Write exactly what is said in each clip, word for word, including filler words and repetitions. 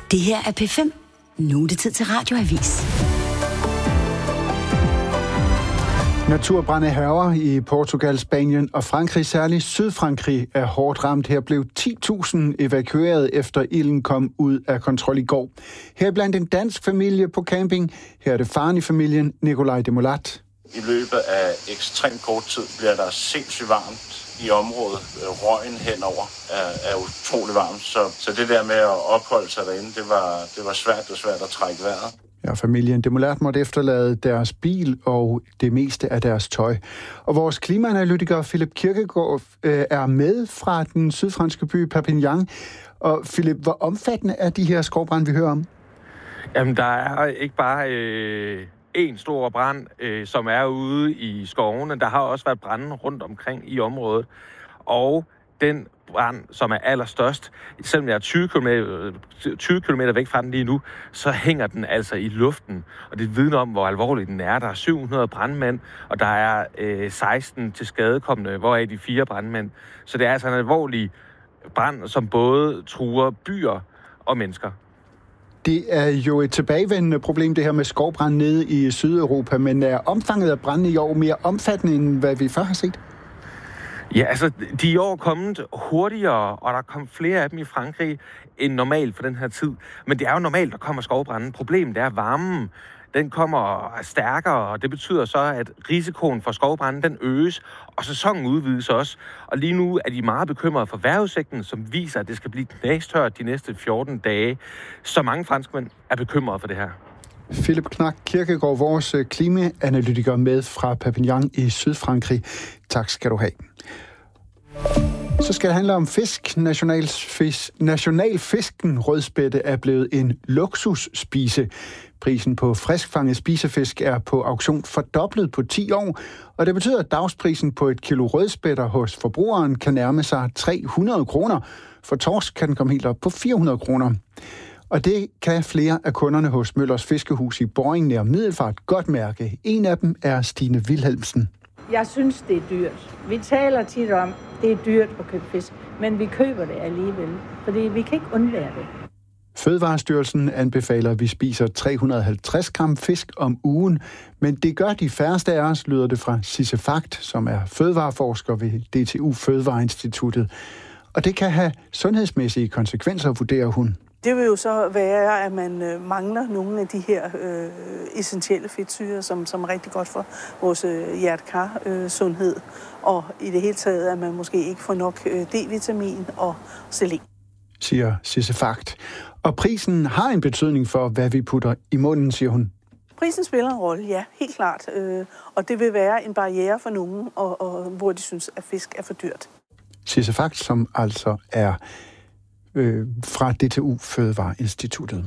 Det her er P fem. Nu er det tid til Radioavis. Naturbrande hærger i Portugal, Spanien og Frankrig. Særligt Sydfrankrig er hårdt ramt. Her blev ti tusind evakueret efter ilden kom ud af kontrol i går. Her blandt en dansk familie på camping. Her er det faren i familien, Nikolaj de Molat. I løbet af ekstremt kort tid bliver der sindssygt varmt i området. Røgen henover er, er utrolig varmt. Så, så det der med at opholde sig derinde, det var, det var svært og svært at trække vejret. Ja, familien de Molat måtte efterlade deres bil og det meste af deres tøj. Og vores klimaanalytiker Philip Kirkegaard øh, er med fra den sydfranske by Perpignan. Og Philip, hvor omfattende er de her skovbrande, vi hører om? Jamen, der er ikke bare øh, én stor brand, øh, som er ude i skovene. Der har også været brande rundt omkring i området. Og den brand, som er allerstørst, selvom jeg er tyve kilometer væk fra den lige nu, så hænger den altså i luften. Og det vidner om, hvor alvorlig den er. Der er syv hundrede brandmænd, og der er øh, seksten til skadekommende, hvoraf de fire brandmænd. Så det er altså en alvorlig brand, som både truer byer og mennesker. Det er jo et tilbagevendende problem, det her med skovbrand nede i Sydeuropa, men er omfanget af branden i år mere omfattende, end hvad vi før har set? Ja, altså, de er i år kommet hurtigere, og der kom flere af dem i Frankrig end normalt for den her tid. Men det er jo normalt, der kommer skovbranden. Problemet er, at varmen den kommer stærkere, og det betyder så, at risikoen for skovbranden den øges, og sæsonen udvides også. Og lige nu er de meget bekymrede for vejrudsigten, som viser, at det skal blive knastørt de næste fjorten dage. Så mange franskmænd er bekymrede for det her. Philip Knak Kirkegaard, vores klimaanalytiker med fra Perpignan i Sydfrankrig. Tak skal du have. Så skal det handle om fisk. Nationalfisk, nationalfisken rødspætte er blevet en luksusspise. Prisen på friskfanget spisefisk er på auktion fordoblet på ti år, og det betyder, at dagsprisen på et kilo rødspætter hos forbrugeren kan nærme sig tre hundrede kroner. For torsk kan den komme helt op på fire hundrede kroner. Og det kan flere af kunderne hos Møllers Fiskehus i Borring nær Middelfart godt mærke. En af dem er Stine Wilhelmsen. Jeg synes, det er dyrt. Vi taler tit om, det er dyrt at købe fisk, men vi køber det alligevel, fordi vi kan ikke undvære det. Fødevarestyrelsen anbefaler, at vi spiser tre hundrede og halvtreds gram fisk om ugen, men det gør de færreste af os, lyder det fra Sisse Fagt, som er fødevareforsker ved D T U Fødevareinstituttet. Og det kan have sundhedsmæssige konsekvenser, vurderer hun. Det vil jo så være, at man øh, mangler nogle af de her øh, essentielle fedtsyrer, som, som er rigtig godt for vores øh, hjerte-kar-sundhed. Øh, og i det hele taget, at man måske ikke får nok øh, D-vitamin og selen. Siger Sisse Fagt. Og prisen har en betydning for, hvad vi putter i munden, siger hun. Prisen spiller en rolle, ja, helt klart. Øh, og det vil være en barriere for nogen, og, og, hvor de synes, at fisk er for dyrt. Sisse Fagt, som altså er øh, fra D T U Fødevareinstituttet.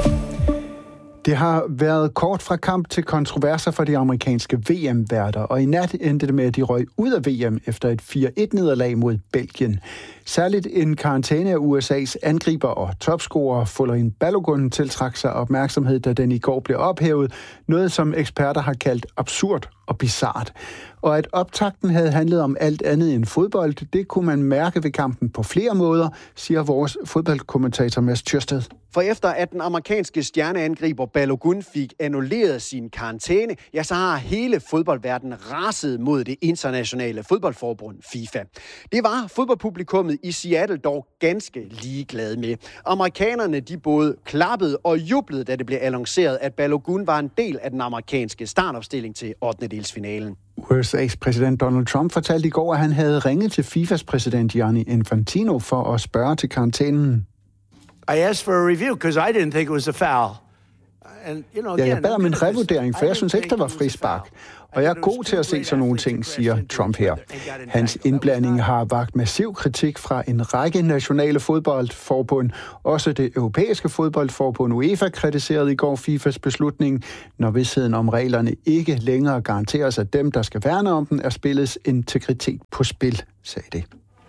Det har været kort fra kamp til kontroverser for de amerikanske V M-værter, og i nat endte det med, at de røg ud af V M efter et fire et-nederlag mod Belgien. Særligt en karantæne af U S A's angriber og topscorer Folarin Balogun tiltrak sig opmærksomhed, da den i går blev ophævet, noget som eksperter har kaldt absurd og bizart. Og at optakten havde handlet om alt andet end fodbold, det kunne man mærke ved kampen på flere måder, siger vores fodboldkommentator Mads Thyrsted. For efter at den amerikanske stjerneangriber Balogun fik annulleret sin karantæne, ja, så har hele fodboldverdenen raset mod det internationale fodboldforbund FIFA. Det var fodboldpublikummet i Seattle dog ganske ligeglade med. Amerikanerne de både klappede og jublede, da det blev annonceret, at Balogun var en del af den amerikanske startopstilling til ottendedelsfinalen. U S A's præsident Donald Trump fortalte i går, at han havde ringet til FIFAs præsident Gianni Infantino for at spørge til karantænen. I asked for a review because I didn't think it was a foul. And, you know, again, ja, jeg bad om en revurdering, for jeg synes ikke, der var frispark. Og jeg er god til at se sådan nogle ting, siger Trump her. Hans indblanding har vakt massiv kritik fra en række nationale fodboldforbund. Også det europæiske fodboldforbund UEFA kritiserede i går FIFAs beslutning, når vidstheden om reglerne ikke længere garanteres, at dem, der skal værne om den, er spillets integritet på spil, sagde det.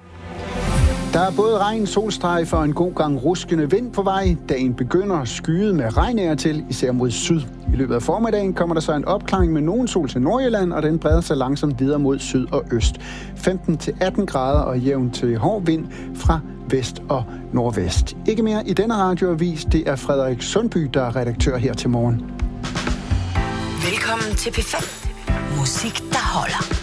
Der er både regn, solstrejf og en god gang ruskende vind på vej. Dagen begynder skyet med regn af til, især mod syd. I løbet af formiddagen kommer der så en opklaring med nogen sol til Nordjylland, og den breder sig langsomt videre mod syd og øst. femten til atten grader og jævn til hård vind fra vest og nordvest. Ikke mere i denne radioavis. Det er Frederik Sundby, der er redaktør her til morgen. Velkommen til P fem. Musik, der holder.